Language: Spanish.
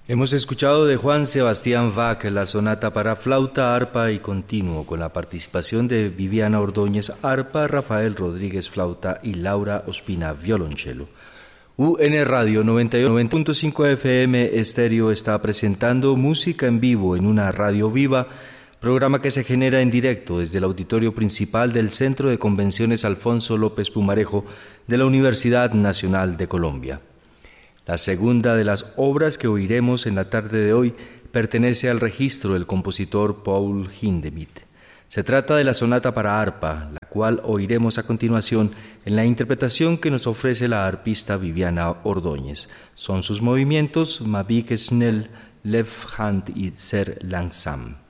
Hemos escuchado de Juan Sebastián Bach la sonata para flauta, arpa y continuo, con la participación de Viviana Ordóñez, arpa, Rafael Rodríguez, flauta y Laura Ospina, violonchelo. UN Radio 91.5 FM Estéreo está presentando música en vivo en una radio viva, programa que se genera en directo desde el auditorio principal del Centro de Convenciones Alfonso López Pumarejo de la Universidad Nacional de Colombia. La segunda de las obras que oiremos en la tarde de hoy pertenece al registro del compositor Paul Hindemith. Se trata de la sonata para arpa, la cual oiremos a continuación en la interpretación que nos ofrece la arpista Viviana Ordóñez. Son sus movimientos Mabik Schnell, Left Hand y Sehr Langsam.